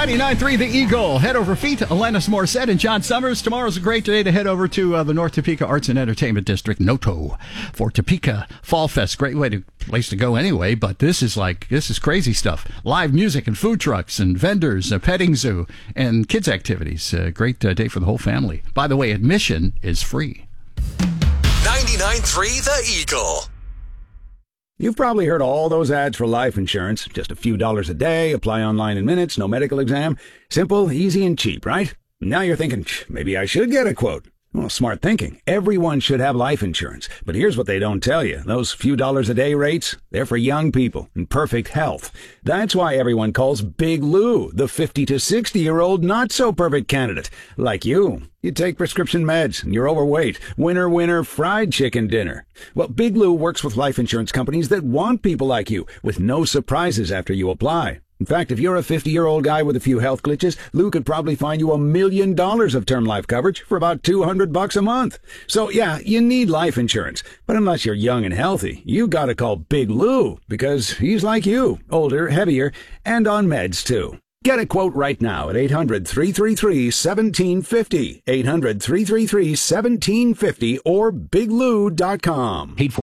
99.3 The Eagle. Head over feet. Alanis Morissette and John Summers. Tomorrow's a great day to head over to the North Topeka Arts and Entertainment District, NOTO, for Topeka Fall Fest. Great place to go anyway, but this is crazy stuff. Live music and food trucks and vendors, a petting zoo, and kids activities. Great day for the whole family. By the way, admission is free. 99.3 The Eagle. You've probably heard all those ads for life insurance. Just a few dollars a day, apply online in minutes, no medical exam. Simple, easy, and cheap, right? Now you're thinking, maybe I should get a quote. Well, smart thinking. Everyone should have life insurance. But here's what they don't tell you. Those few dollars a day rates, they're for young people in perfect health. That's why everyone calls Big Lou the 50 to 60-year-old not-so-perfect candidate. Like you. You take prescription meds, and you're overweight. Winner, fried chicken dinner. Well, Big Lou works with life insurance companies that want people like you, with no surprises after you apply. In fact, if you're a 50-year-old guy with a few health glitches, Lou could probably find you $1 million of term life coverage for about $200 a month. So, yeah, you need life insurance. But unless you're young and healthy, you gotta call Big Lou, because he's like you, older, heavier, and on meds, too. Get a quote right now at 800-333-1750, 800-333-1750, or biglou.com. Paid for